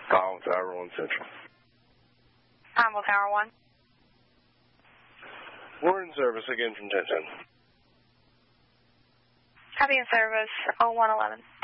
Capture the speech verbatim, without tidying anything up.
Call Tower one Central. Combo Tower one. We're in service again from ten ten. Copy in service, oh one eleven.